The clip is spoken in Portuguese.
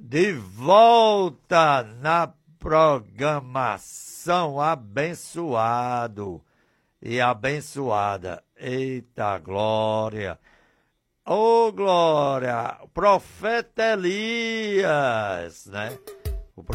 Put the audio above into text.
De volta na programação abençoado e abençoada. Eita glória! Ô glória! Profeta Elias, né?